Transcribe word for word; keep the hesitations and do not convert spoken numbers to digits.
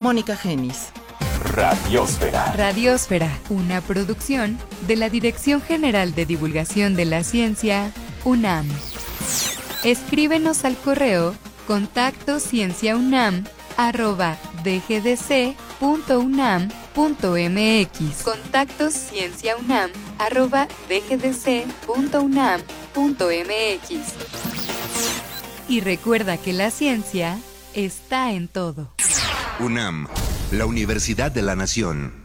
Mónica Genis. Radiósfera. Radiósfera, una producción de la Dirección General de Divulgación de la Ciencia, UNAM. Escríbenos al correo contacto cienciaunam arroba dgdc punto unam punto mx. Contacto cienciaunam arroba dgdc punto unam punto mx. Y recuerda que la ciencia está en todo. UNAM, la Universidad de la Nación.